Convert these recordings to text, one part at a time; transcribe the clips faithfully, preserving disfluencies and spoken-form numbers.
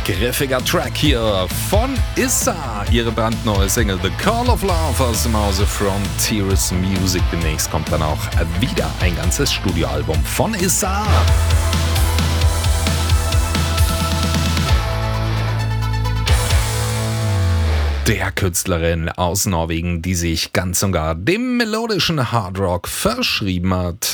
griffiger Track hier von Issa. Ihre brandneue Single The Call of Love aus dem Hause Frontiers Music. Demnächst kommt dann auch wieder ein ganzes Studioalbum von Issa. Der Künstlerin aus Norwegen, die sich ganz und gar dem melodischen Hardrock verschrieben hat.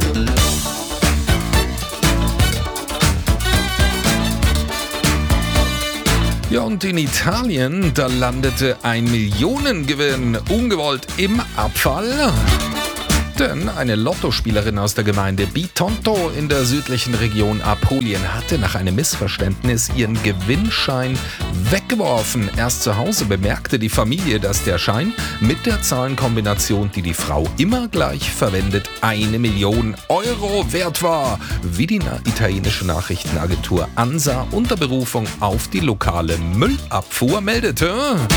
Ja, und in Italien, da landete ein Millionengewinn ungewollt im Abfall. Denn eine Lottospielerin aus der Gemeinde Bitonto in der südlichen Region Apulien hatte nach einem Missverständnis ihren Gewinnschein weggeworfen. Erst zu Hause bemerkte die Familie, dass der Schein mit der Zahlenkombination, die die Frau immer gleich verwendet, eine Million Euro wert war. Wie die italienische Nachrichtenagentur ANSA unter Berufung auf die lokale Müllabfuhr meldete.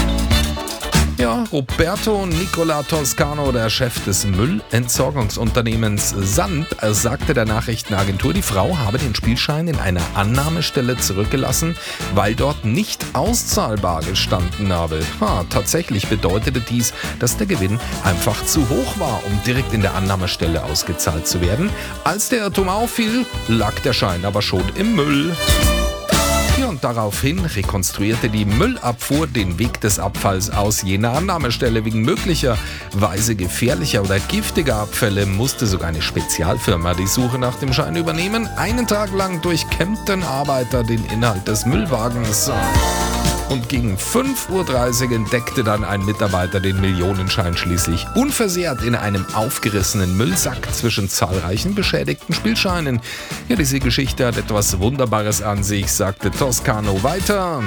Ja, Roberto Nicola Toscano, der Chef des Müllentsorgungsunternehmens Sand, sagte der Nachrichtenagentur, die Frau habe den Spielschein in einer Annahmestelle zurückgelassen, weil dort nicht auszahlbar gestanden habe. Ha, tatsächlich bedeutete dies, dass der Gewinn einfach zu hoch war, um direkt in der Annahmestelle ausgezahlt zu werden. Als der Irrtum auffiel, lag der Schein aber schon im Müll. Und daraufhin rekonstruierte die Müllabfuhr den Weg des Abfalls aus jener Annahmestelle. Wegen möglicherweise gefährlicher oder giftiger Abfälle musste sogar eine Spezialfirma die Suche nach dem Schein übernehmen. Einen Tag lang durchkämmten Arbeiter den Inhalt des Müllwagens. Und gegen fünf Uhr dreißig entdeckte dann ein Mitarbeiter den Millionenschein schließlich unversehrt in einem aufgerissenen Müllsack zwischen zahlreichen beschädigten Spielscheinen. Ja, diese Geschichte hat etwas Wunderbares an sich, sagte Toscano weiter.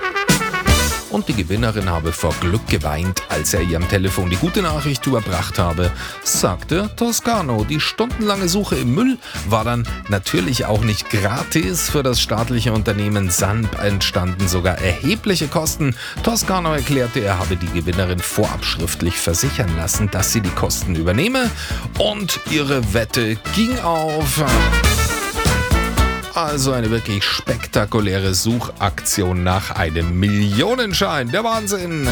Und die Gewinnerin habe vor Glück geweint, als er ihr am Telefon die gute Nachricht überbracht habe, sagte Toscano. Die stundenlange Suche im Müll war dann natürlich auch nicht gratis. Für das staatliche Unternehmen Sand entstanden sogar erhebliche Kosten. Toscano erklärte, er habe die Gewinnerin vorab schriftlich versichern lassen, dass sie die Kosten übernehme. Und ihre Wette ging auf. Also eine wirklich spektakuläre Suchaktion nach einem Millionenschein. Der Wahnsinn!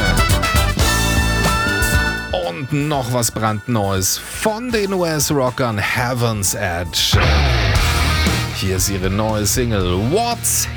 Und noch was brandneues von den U S-Rockern Heaven's Edge. Hier ist ihre neue Single What's